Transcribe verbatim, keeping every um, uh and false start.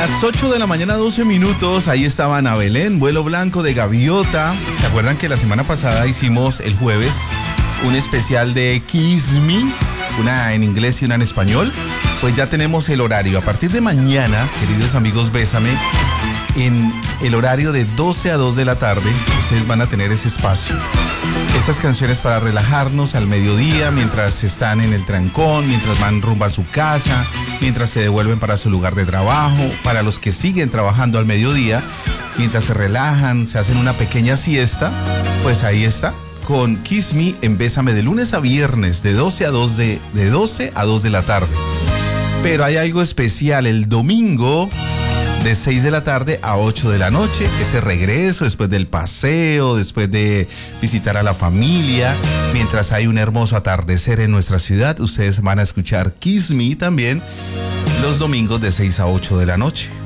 Las ocho de la mañana, doce minutos, ahí estaba Ana Belén, vuelo blanco de gaviota. ¿Se acuerdan que la semana pasada hicimos el jueves un especial de Kiss Me, una en inglés y una en español? Pues ya tenemos el horario. A partir de mañana, queridos amigos, Bésame, en el horario de doce a dos de la tarde, ustedes van a tener ese espacio. Estas canciones para relajarnos al mediodía, mientras están en el trancón, mientras van rumbo a su casa, mientras se devuelven para su lugar de trabajo, para los que siguen trabajando al mediodía, mientras se relajan, se hacen una pequeña siesta, pues ahí está, con Kiss Me en Bésame de lunes a viernes, de doce a dos de, de doce a dos de la tarde. Pero hay algo especial el domingo, de seis de la tarde a ocho de la noche, ese regreso después del paseo, después de visitar a la familia, mientras hay un hermoso atardecer en nuestra ciudad. Ustedes van a escuchar Kiss Me también los domingos de seis a ocho de la noche.